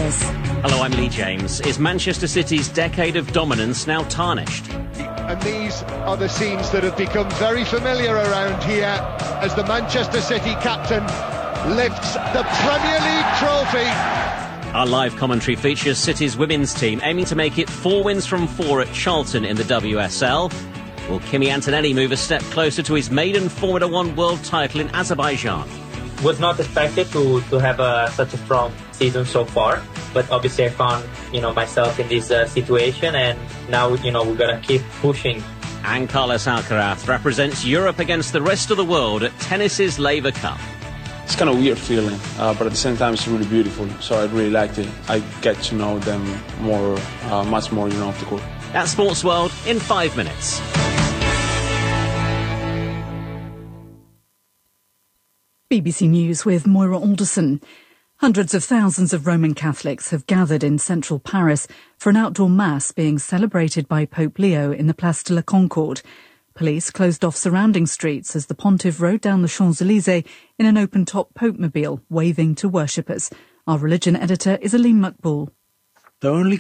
this. Hello, I'm Lee James. Is Manchester City's decade of dominance now tarnished? And these are the scenes that have become very familiar around here as the Manchester City captain lifts the Premier League trophy. Our live commentary features City's women's team aiming to make it 4 wins from 4 at Charlton in the WSL. Will Kimi Antonelli move a step closer to his maiden Formula One world title in Azerbaijan? Was not expected to have such a strong season so far, but obviously I found myself in this situation, and now we're gonna keep pushing. And Carlos Alcaraz represents Europe against the rest of the world at tennis's Laver Cup. It's kind of a weird feeling, but at the same time it's really beautiful, so I really liked it. I get to know them more, much more, off the court. That's Sports World in 5 minutes. BBC News with Moira Alderson. Hundreds of thousands of Roman Catholics have gathered in central Paris for an outdoor mass being celebrated by Pope Leo in the Place de la Concorde. Police closed off surrounding streets as the pontiff rode down the Champs-Élysées in an open-top Pope-mobile, waving to worshippers. Our religion editor is Aleem Makboul. Though only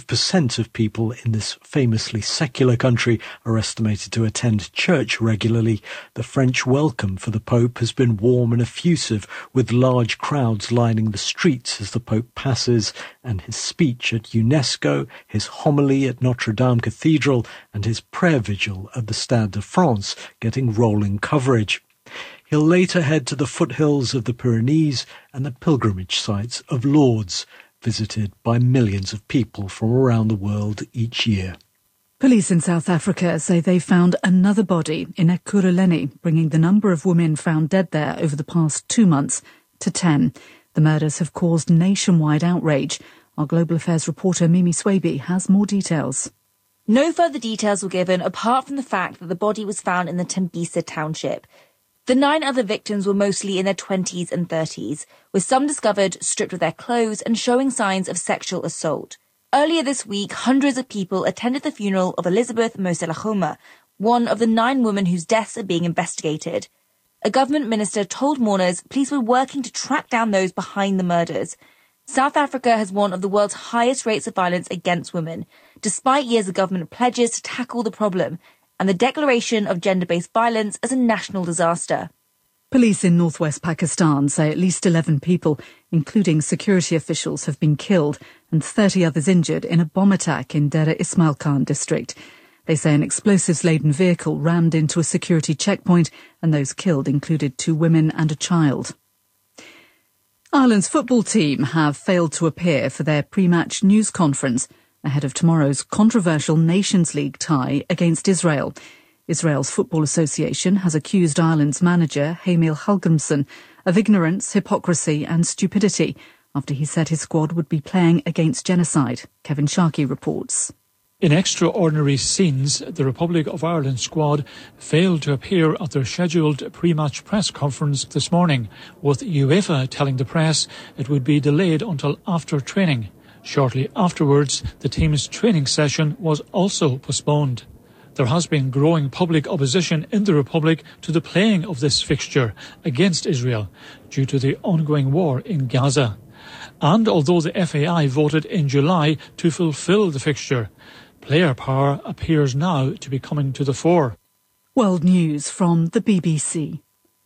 5% of people in this famously secular country are estimated to attend church regularly, the French welcome for the Pope has been warm and effusive, with large crowds lining the streets as the Pope passes, and his speech at UNESCO, his homily at Notre Dame Cathedral, and his prayer vigil at the Stade de France getting rolling coverage. He'll later head to the foothills of the Pyrenees and the pilgrimage sites of Lourdes, visited by millions of people from around the world each year. Police in South Africa say they found another body in Ekurhuleni, bringing the number of women found dead there over the past 2 months to 10. The murders have caused nationwide outrage. Our Global Affairs reporter Mimi Swaby has more details. No further details were given apart from the fact that the body was found in the Tembisa township. The 9 other victims were mostly in their 20s and 30s, with some discovered stripped of their clothes and showing signs of sexual assault. Earlier this week, hundreds of people attended the funeral of Elizabeth Moselachoma, one of the 9 women whose deaths are being investigated. A government minister told mourners police were working to track down those behind the murders. South Africa has one of the world's highest rates of violence against women, despite years of government pledges to tackle the problem, and the declaration of gender-based violence as a national disaster. Police in northwest Pakistan say at least 11 people, including security officials, have been killed and 30 others injured in a bomb attack in Dera Ismail Khan district. They say an explosives-laden vehicle rammed into a security checkpoint, and those killed included 2 women and a child. Ireland's football team have failed to appear for their pre-match news conference ahead of tomorrow's controversial Nations League tie against Israel. Israel's Football Association has accused Ireland's manager, Hamil Hallgrimsson, of ignorance, hypocrisy and stupidity after he said his squad would be playing against genocide. Kevin Sharkey reports. In extraordinary scenes, the Republic of Ireland squad failed to appear at their scheduled pre-match press conference this morning, with UEFA telling the press it would be delayed until after training. Shortly afterwards, the team's training session was also postponed. There has been growing public opposition in the Republic to the playing of this fixture against Israel due to the ongoing war in Gaza. And although the FAI voted in July to fulfil the fixture, player power appears now to be coming to the fore. World News from the BBC.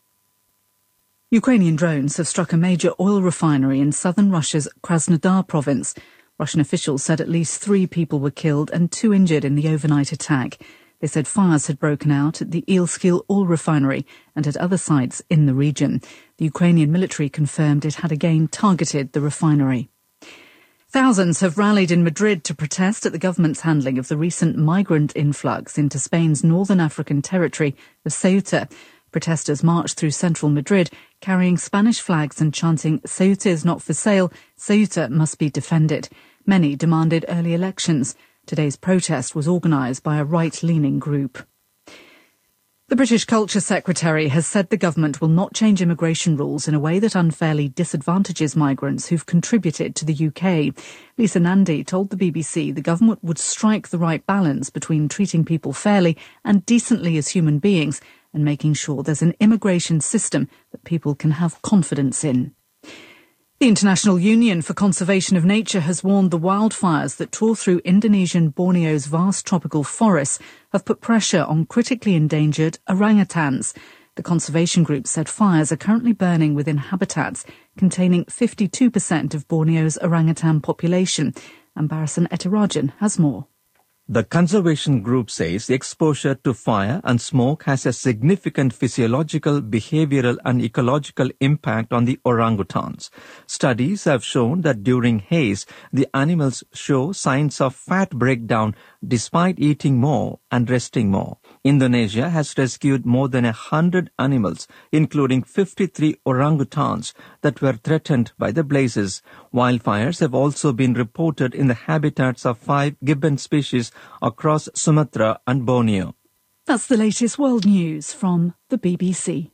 Ukrainian drones have struck a major oil refinery in southern Russia's Krasnodar province. Russian officials said at least 3 people were killed and 2 injured in the overnight attack. They said fires had broken out at the Ilskil oil refinery and at other sites in the region. The Ukrainian military confirmed it had again targeted the refinery. Thousands have rallied in Madrid to protest at the government's handling of the recent migrant influx into Spain's northern African territory of Ceuta. Protesters marched through central Madrid, carrying Spanish flags and chanting, "Ceuta is not for sale, Ceuta must be defended." Many demanded early elections. Today's protest was organised by a right-leaning group. The British Culture Secretary has said the government will not change immigration rules in a way that unfairly disadvantages migrants who've contributed to the UK. Lisa Nandy told the BBC the government would strike the right balance between treating people fairly and decently as human beings and making sure there's an immigration system that people can have confidence in. The International Union for Conservation of Nature has warned the wildfires that tore through Indonesian Borneo's vast tropical forests have put pressure on critically endangered orangutans. The conservation group said fires are currently burning within habitats containing 52% of Borneo's orangutan population. And Barasan Etirajan has more. The conservation group says the exposure to fire and smoke has a significant physiological, behavioral and ecological impact on the orangutans. Studies have shown that during haze, the animals show signs of fat breakdown despite eating more and resting more. Indonesia has rescued more than 100 animals, including 53 orangutans that were threatened by the blazes. Wildfires have also been reported in the habitats of 5 gibbon species across Sumatra and Borneo. That's the latest world news from the BBC.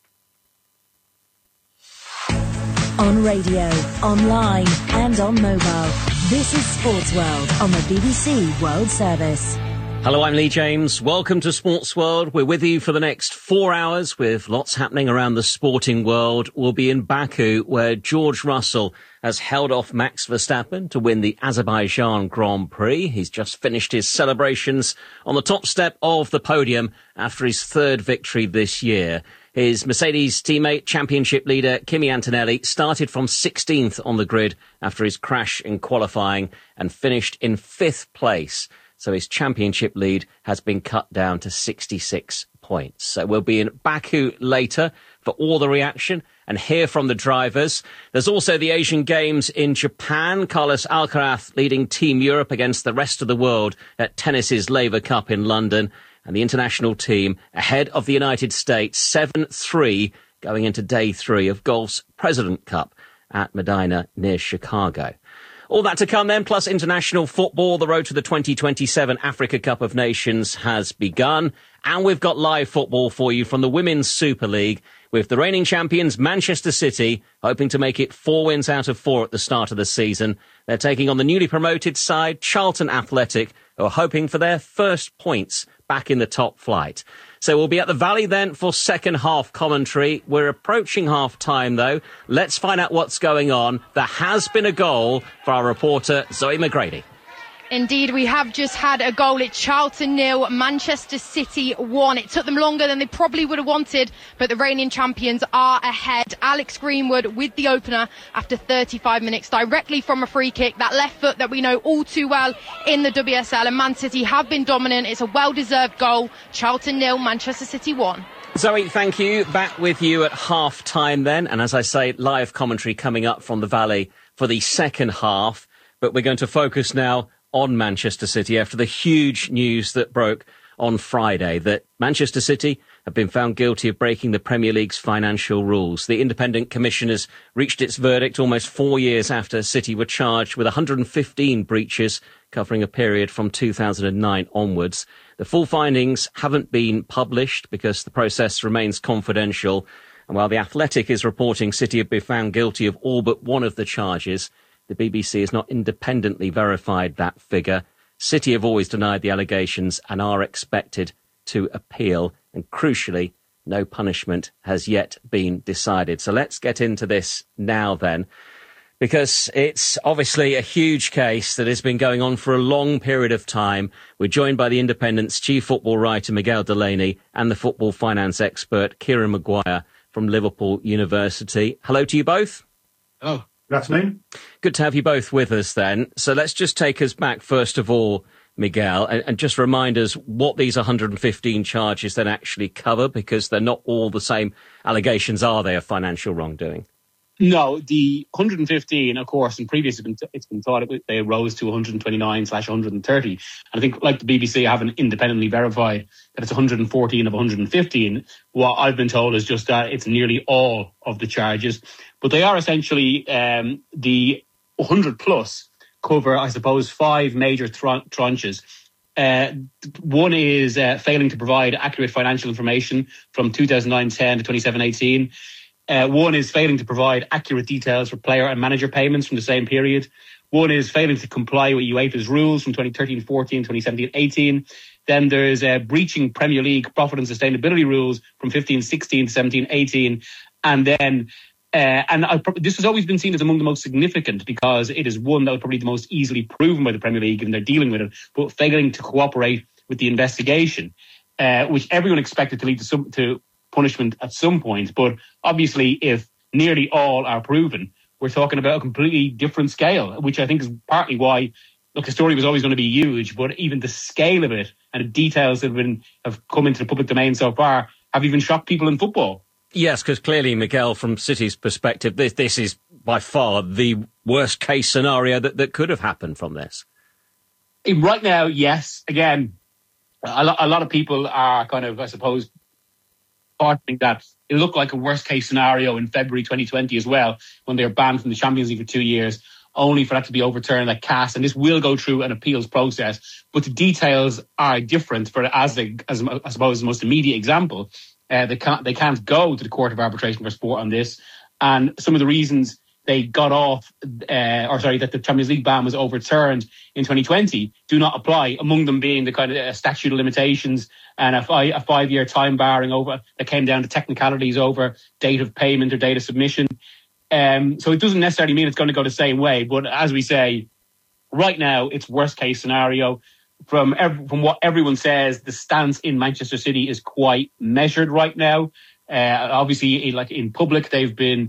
On radio, online and on mobile. This is Sports World on the BBC World Service. Hello, I'm Lee James. Welcome to Sports World. We're with you for the next 4 hours with lots happening around the sporting world. We'll be in Baku, where George Russell has held off Max Verstappen to win the Azerbaijan Grand Prix. He's just finished his celebrations on the top step of the podium after his third victory this year. His Mercedes teammate, championship leader Kimi Antonelli, started from 16th on the grid after his crash in qualifying and finished in 5th place. So his championship lead has been cut down to 66 points. So we'll be in Baku later for all the reaction and hear from the drivers. There's also the Asian Games in Japan. Carlos Alcaraz leading Team Europe against the rest of the world at tennis's Laver Cup in London. And the international team ahead of the United States, 7-3, going into day 3 of golf's President Cup at Medina near Chicago. All that to come then, plus international football. The road to the 2027 Africa Cup of Nations has begun. And we've got live football for you from the Women's Super League, with the reigning champions Manchester City hoping to make it 4 wins out of 4 at the start of the season. They're taking on the newly promoted side, Charlton Athletic, who are hoping for their first points back in the top flight. So we'll be at the Valley then for second half commentary. We're approaching half time though. Let's find out what's going on. There has been a goal for our reporter Zoe McGrady. Indeed, we have just had a goal. It's Charlton 0, Manchester City 1. It took them longer than they probably would have wanted, but the reigning champions are ahead. Alex Greenwood with the opener after 35 minutes, directly from a free kick. That left foot that we know all too well in the WSL. And Man City have been dominant. It's a well-deserved goal. Charlton 0, Manchester City 1. Zoe, thank you. Back with you at half time then. And as I say, live commentary coming up from the Valley for the second half. But we're going to focus now on Manchester City after the huge news that broke on Friday that Manchester City have been found guilty of breaking the Premier League's financial rules. The independent commission has reached its verdict almost 4 years after City were charged with 115 breaches covering a period from 2009 onwards. The full findings haven't been published because the process remains confidential. And while The Athletic is reporting City have been found guilty of all but one of the charges, the BBC has not independently verified that figure. City have always denied the allegations and are expected to appeal. And crucially, no punishment has yet been decided. So let's get into this now then, because it's obviously a huge case that has been going on for a long period of time. We're joined by the Independent's chief football writer, Miguel Delaney, and the football finance expert, Kieran Maguire from Liverpool University. Hello to you both. Hello. Good afternoon. Good to have you both with us then. So let's just take us back, first of all, Miguel, and just remind us what these 115 charges then actually cover, because they're not all the same allegations, are they, of financial wrongdoing? No, the 115, of course, in previous it's been thought they rose to 129/130. And I think, like the BBC, haven't independently verified that it's 114 of 115. What I've been told is just that it's nearly all of the charges. But they are essentially the 100 plus cover, I suppose, 5 major tranches. One is failing to provide accurate financial information from 2009-10 to 27-18. One is failing to provide accurate details for player and manager payments from the same period. One is failing to comply with UEFA's rules from 2013-14, 2017-18. Then there's breaching Premier League profit and sustainability rules from 15-16 to 17-18. And then This has always been seen as among the most significant because it is one that was probably the most easily proven by the Premier League and they're dealing with it, but failing to cooperate with the investigation, which everyone expected to lead to punishment at some point. But obviously, if nearly all are proven, we're talking about a completely different scale, which I think is partly why, look, the story was always going to be huge, but even the scale of it and the details that have come into the public domain so far have even shocked people in football. Yes, because clearly, Miguel, from City's perspective, this is by far the worst case scenario that could have happened from this. Right now, yes. Again, a lot of people are kind of, I suppose, arguing that it looked like a worst case scenario in February 2020 as well, when they were banned from the Champions League for 2 years, only for that to be overturned at CAS. And this will go through an appeals process, but the details are different. As I suppose the most immediate example, they can't go to the Court of Arbitration for Sport on this. And some of the reasons they got off, that the Champions League ban was overturned in 2020 do not apply, among them being the kind of statute of limitations and a 5-year time barring over that came down to technicalities over date of payment or date of submission. So it doesn't necessarily mean it's going to go the same way. But as we say, right now, it's worst case scenario. From what everyone says, the stance in Manchester City is quite measured right now. Obviously, like in public, they've been,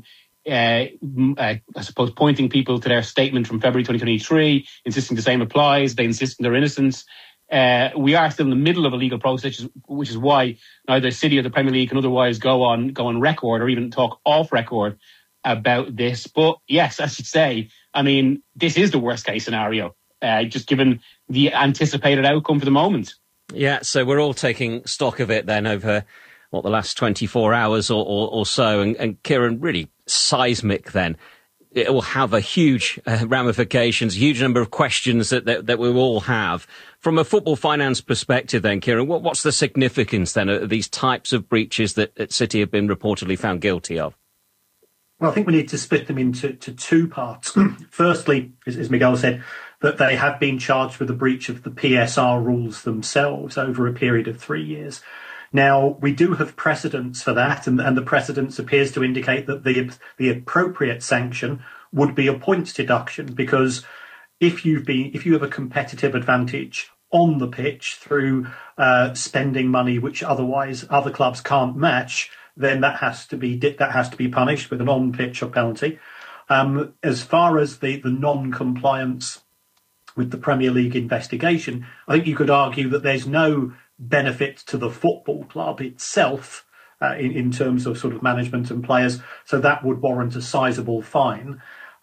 I suppose, pointing people to their statement from February 2023, insisting the same applies. They insist on their innocence. We are still in the middle of a legal process, which is why neither City or the Premier League can otherwise go on record or even talk off record about this. But yes, as you say, I mean, this is the worst case scenario, just given the anticipated outcome for the moment. Yeah, so we're all taking stock of it then over the last 24 hours or so. And Kieran, really seismic then. It will have a huge ramifications, huge number of questions that we all have. From a football finance perspective then, Kieran, what's the significance then of these types of breaches that City have been reportedly found guilty of? Well, I think we need to split them into two parts. Firstly, as Miguel said, that they have been charged with the breach of the PSR rules themselves over a period of 3 years. Now, we do have precedents for that, and the precedents appears to indicate that the appropriate sanction would be a points deduction, because if you have a competitive advantage on the pitch through spending money which otherwise other clubs can't match, then that has to be punished with an on-pitch penalty. As far as the non-compliance with the Premier League investigation, I think you could argue that there's no benefit to the football club itself in terms of sort of management and players, so that would warrant a sizable fine.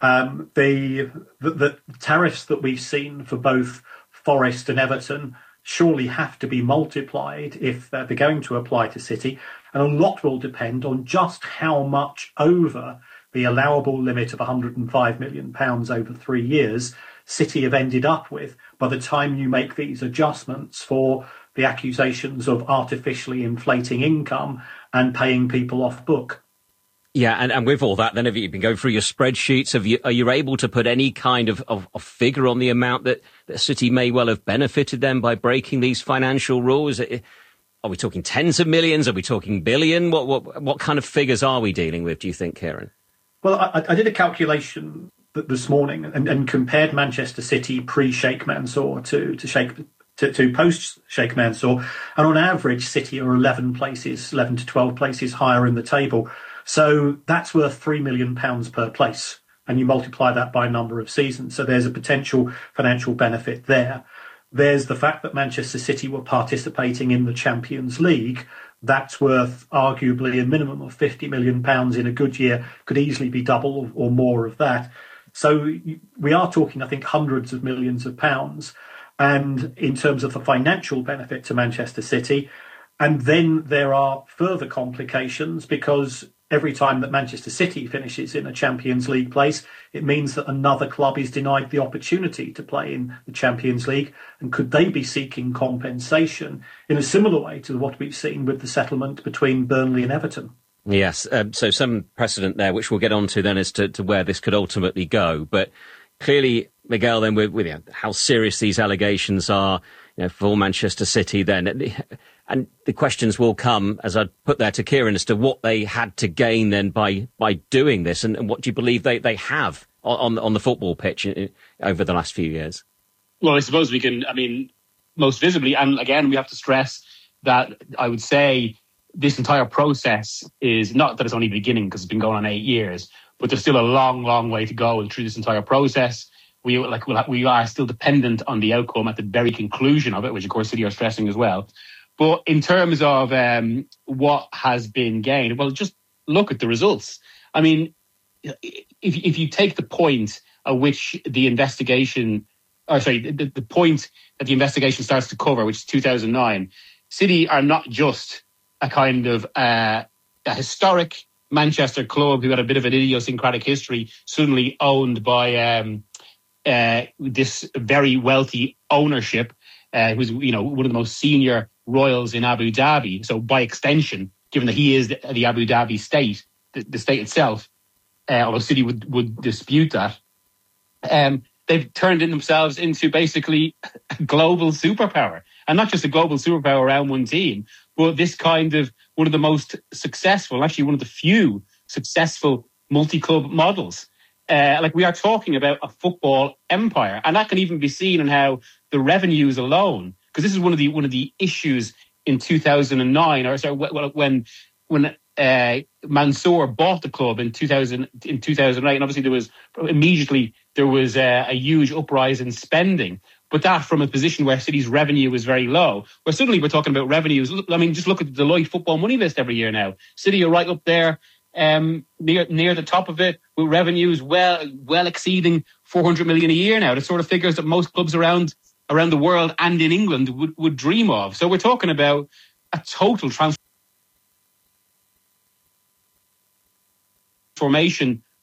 The tariffs that we've seen for both Forest and Everton surely have to be multiplied if they're going to apply to City, and a lot will depend on just how much over the allowable limit of £105 million over 3 years City have ended up with by the time you make these adjustments for the accusations of artificially inflating income and paying people off book. Yeah, and with all that, then have you been going through your spreadsheets? Are you able to put any kind of figure on the amount that City may well have benefited them by breaking these financial rules? Are we talking tens of millions? Are we talking billion? What kind of figures are we dealing with, do you think, Kieran? Well, I did a calculation this morning and compared Manchester City pre-Sheikh Mansour to post-Sheikh Mansour, and on average, City are 11 to 12 places higher in the table. So that's worth £3 million per place, and you multiply that by a number of seasons. So there's a potential financial benefit there. There's the fact that Manchester City were participating in the Champions League. That's worth arguably a minimum of £50 million in a good year, could easily be double or more of that. So we are talking, I think, hundreds of millions of pounds. And in terms of the financial benefit to Manchester City, and then there are further complications, because every time that Manchester City finishes in a Champions League place, it means that another club is denied the opportunity to play in the Champions League. And could they be seeking compensation in a similar way to what we've seen with the settlement between Burnley and Everton? Yes, so some precedent there, which we'll get on to then as to where this could ultimately go. But clearly, Miguel, then with how serious these allegations are, for Manchester City, then And the questions will come, as I put there to Kieran, as to what they had to gain then by doing this, and what do you believe they have on the football pitch over the last few years? Well, I suppose we can, most visibly, and again, we have to stress that I would say this entire process is not that it's only beginning, because it's been going on 8 years, but there's still a long, long way to go through this entire process. We are still dependent on the outcome at the very conclusion of it, which of course City are stressing as well. But in terms of what has been gained, well, just look at the results. I mean, if you take the point at which the investigation, the point that the investigation starts to cover, which is 2009, City are not just a kind of a historic Manchester club who had a bit of an idiosyncratic history, suddenly owned by this very wealthy ownership, who's one of the most senior royals in Abu Dhabi. So by extension, given that he is the Abu Dhabi state, the state itself, although City would dispute that, they've turned themselves into basically a global superpower, and not just a global superpower around one team, but this kind of one of the most successful, actually one of the few successful multi-club models. We are talking about a football empire, and that can even be seen in how the revenues alone, because this is one of the issues in 2009, or sorry, when Mansour bought the club in 2008, and obviously there was a huge uprise in spending, but that from a position where City's revenue was very low. Where suddenly we're talking about revenues. I mean, just look at the Deloitte Football Money List every year now. City are right up there, near the top of it, with revenues well exceeding 400 million a year now. The sort of figures that most clubs around the world and in England would dream of. So we're talking about a total transformation